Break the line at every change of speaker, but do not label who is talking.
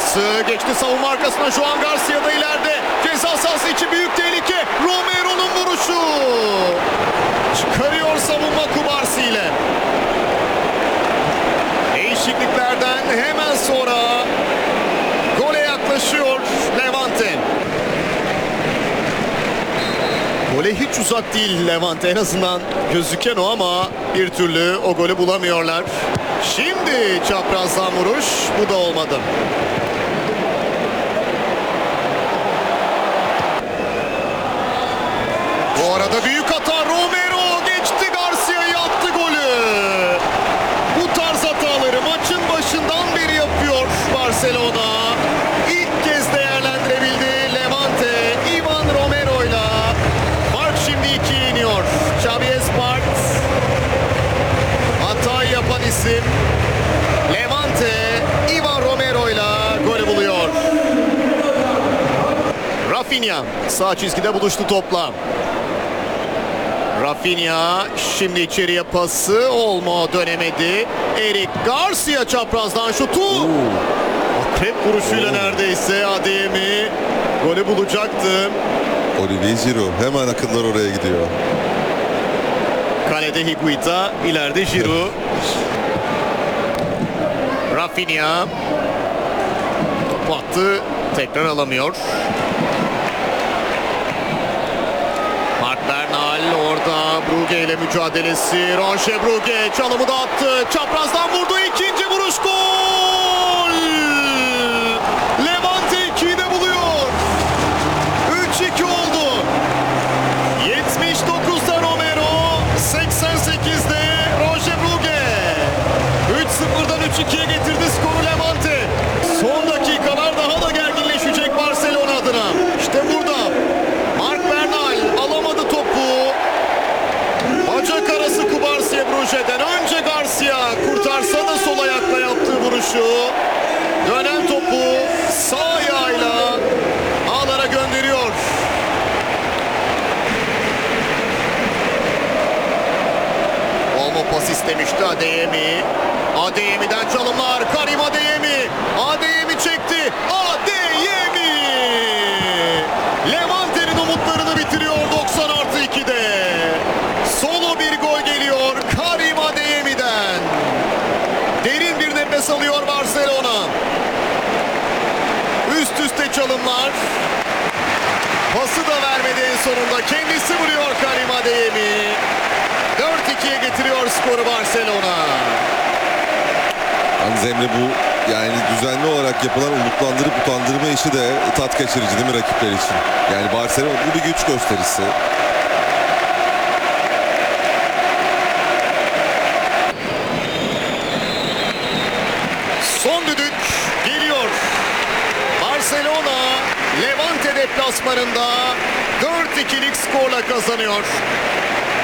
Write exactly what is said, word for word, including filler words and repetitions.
pası geçti savunma arkasına. Juan Garcia da ileride. Ceza sahası içi büyük tehlike. Romero'nun vuruşu. Çıkarıyor savunma Cubarsí ile. Değişikliklerden hemen sonra gole yaklaşıyor Levante. Gole hiç uzak değil Levante, en azından gözüken o, ama bir türlü o golü bulamıyorlar. Şimdi çaprazdan vuruş, bu da olmadı. Bu arada büyük hata, Romero geçti Garcia'yı, attı golü. Bu tarz hataları maçın başından beri yapıyor Barcelona. İlk kez değerlendirebildi Levante, Ivan Romero'yla. Fark şimdi ikiye iniyor. Xavi Espart, hata yapan isim. Levante, Ivan Romero'yla golü buluyor. Rafinha sağ çizgide buluştu topla. Rafinha şimdi içeriye pası, olma dönemedi. Eric Garcia çaprazdan şutu. Oo. Akrep vuruşuyla Oo. neredeyse Adeyemi golü bulacaktı.
Olivier Giroud, hemen akıllar oraya gidiyor.
Kalede Higuita, ileride Giroud. Rafinha top attı, tekrar alamıyor. Marc Bernal orada, Brugge ile mücadelesi. Ronche Brugge çalımı da attı. Çaprazdan vurdu, ikinci vuruş, gol! Levante ikiyi de buluyor. üç iki oldu. yetmiş dokuzda Romero, seksen sekizde Ronche Brugge. üç sıfırdan üç ikiye getirdi skoru Levante. Son dakikalar daha da gerginleşecek Barcelona adına. İşte burada Marc Bernal alamadı topu. Bacak arası Cubarsí Brugge'den. Önce Garcia kurtarsa da sol ayakla yaptığı vuruşu. Dönen topu sağ ayağıyla ağlara gönderiyor. Olmo pas istemişti Adeyemi. Adeyemi'den çalımlar. Karim Adeyemi. Adeyemi çekti. Adeyemi. Levante'nin umutlarını bitiriyor doksan artı ikide. Solo bir gol geliyor Karim Adeyemi'den. Derin bir nefes alıyor Barcelona. Üst üste çalımlar. Pası da vermedi en sonunda. Kendisi vuruyor Karim Adeyemi. dört ikiye getiriyor skoru Barcelona.
Yalnız Emre, bu yani düzenli olarak yapılan umutlandırıp utandırma işi de tat kaçırıcı değil mi rakipler için? Yani Barcelona bu bir güç gösterisi.
Son düdük geliyor. Barcelona Levante deplasmanında dört ikilik skorla kazanıyor.